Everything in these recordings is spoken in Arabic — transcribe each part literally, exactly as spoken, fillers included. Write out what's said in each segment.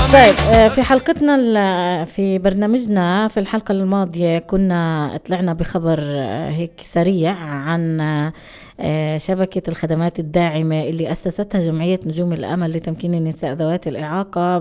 طيب آه، في حلقتنا ال- في برنامجنا في الحلقة الماضية كنا طلعنا بخبر آه، هيك سريع عن آه، آه، شبكة الخدمات الداعمة اللي أسستها جمعية نجوم الأمل لتمكين النساء ذوات الإعاقة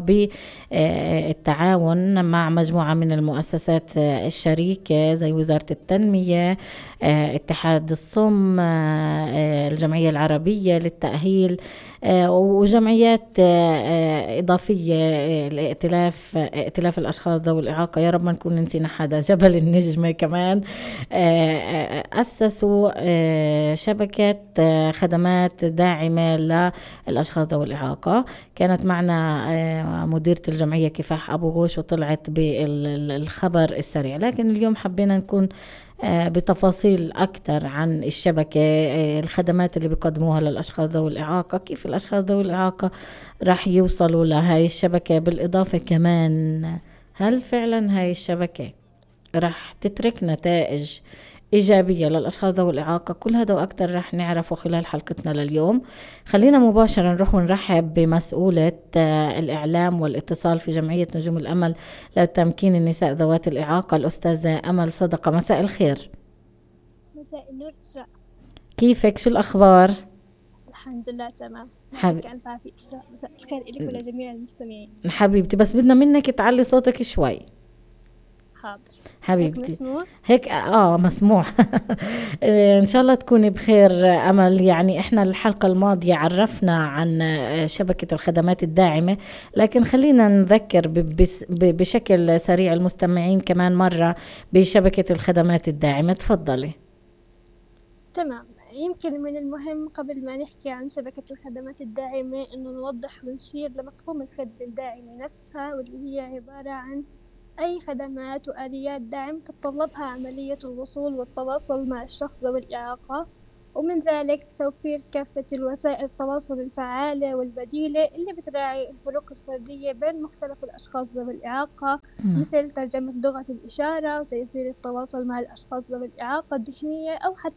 بالتعاون مع مجموعة من المؤسسات آه، الشريكة زي وزارة التنمية، آه، اتحاد الصم، آه، آه، الجمعية العربية للتأهيل، آه، وجمعيات آه، آه، إضافية، آه، لائتلاف آه، ائتلاف الأشخاص ذوي الإعاقة. يا رب ما نكون نسينا حدا. جبل النجمة كمان آه، آه، أسسوا آه، شبكة آه، خدمات داعمة للأشخاص ذوي الإعاقة. كانت معنا آه، مديرة الجمعية كفاح أبو غوش وطلعت بالخبر السريع، لكن اليوم حبينا نكون آه، بتفاصيل أكثر عن الشبكة، آه، الخدمات اللي بيقدموها للأشخاص ذوي الإعاقة، كيف الأشخاص ذوي الإعاقة راح يوصلوا لهاي الشبكة. بالإضافة كمان هل فعلا هاي الشبكة راح تترك نتائج إيجابية للأشخاص ذوي الإعاقة؟ كل هذا وأكثر راح نعرفه خلال حلقتنا لليوم. خلينا مباشرة نروح ونرحب بمسؤولة آه، الإعلام والاتصال في جمعية نجوم الأمل لتمكين النساء ذوات الإعاقة، الأستاذة أمل صدقة. مساء الخير. مساء النور إسراء. كيفك؟ شو الأخبار؟ الحمد لله تمام، حب... يعطيك ألف عافية إسراء. مساء الخير إلك ولجميع المستمعين. حبيبتي، بس بدنا منك تعلي صوتك شوي. حاضر. هيك حبيبتي مسموع. هيك اه مسموع. ان شاء الله تكوني بخير امل. يعني احنا الحلقة الماضية عرفنا عن آه، شبكة الخدمات الداعمة، لكن خلينا نذكر ب- بس- ب- بشكل سريع المستمعين كمان مرة بشبكة الخدمات الداعمة. تفضلي. تمام، يمكن من المهم قبل ما نحكي عن شبكة الخدمات الداعمة إنه نوضح ونشير لمفهوم الخدمة الداعمة نفسها، واللي هي عبارة عن أي خدمات وآليات دعم تتطلبها عملية الوصول والتواصل مع الشخص ذوي الإعاقة، ومن ذلك توفير كافة الوسائل التواصل الفعالة والبديلة اللي بتراعي الفروق الفردية بين مختلف الأشخاص ذوي الإعاقة، مثل ترجمة لغة الإشارة وتيسير التواصل مع الأشخاص ذوي الإعاقة الذهنية أو حتى